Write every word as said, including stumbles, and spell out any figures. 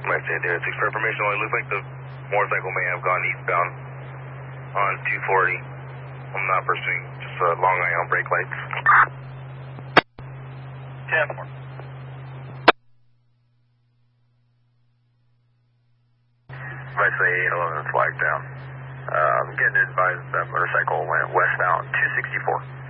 My state there, six for information. It looks like the motorcycle may have gone eastbound on two forty. I'm not pursuing, just uh, Long Island brake lights. ten four. Actually, eight eleven flag down. Uh, I'm getting advised that motorcycle went westbound two sixty-four.